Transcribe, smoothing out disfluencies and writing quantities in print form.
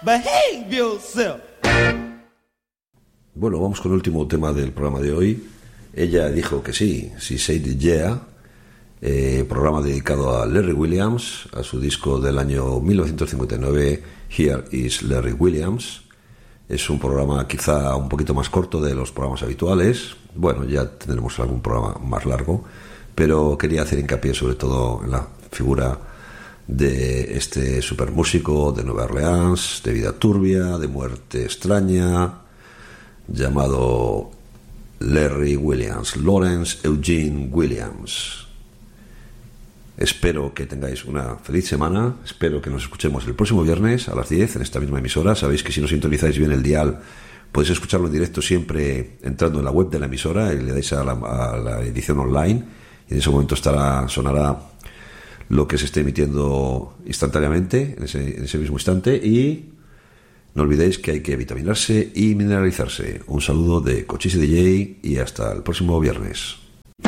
behave yourself. Bueno, vamos con el último tema del programa de hoy. Ella dijo que sí, she said yeah. Programa dedicado a Larry Williams, a su disco del año 1959, Here is Larry Williams. Es un programa quizá un poquito más corto de los programas habituales. Bueno, ya tendremos algún programa más largo, pero quería hacer hincapié sobre todo en la figura de este supermúsico de Nueva Orleans, de vida turbia, de muerte extraña, llamado Larry Williams, Lawrence Eugene Williams. Espero que tengáis una feliz semana. Espero que nos escuchemos el próximo viernes a las 10 en esta misma emisora. Sabéis que si no sintonizáis bien el dial, podéis escucharlo en directo siempre entrando en la web de la emisora y le dais a la edición online, y en ese momento sonará lo que se esté emitiendo instantáneamente en ese mismo instante. Y no olvidéis que hay que vitaminarse y mineralizarse. Un saludo de Cochise DJ y hasta el próximo viernes.